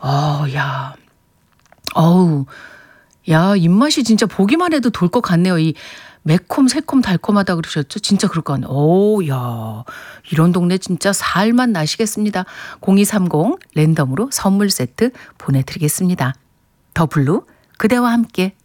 야. 어우. 야, 입맛이 진짜 보기만 해도 돌 것 같네요. 이 매콤, 새콤, 달콤하다 그러셨죠? 진짜 그럴 것 같네요. 야. 이런 동네 진짜 살맛 나시겠습니다. 0230 랜덤으로 선물 세트 보내드리겠습니다. 더 블루, 그대와 함께.